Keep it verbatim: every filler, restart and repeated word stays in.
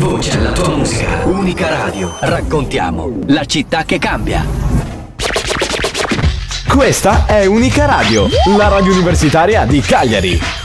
voce alla tua musica. Unica Radio. Raccontiamo la città che cambia. Questa è Unica Radio, la radio universitaria di Cagliari.